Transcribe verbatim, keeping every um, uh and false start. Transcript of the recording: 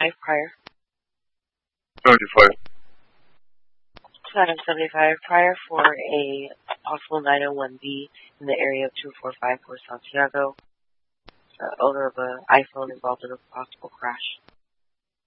prior. seventy-five. Item seventy-five prior for a possible nine oh one B in the area of two four five four Santiago. Uh, owner of an iPhone involved in a possible crash.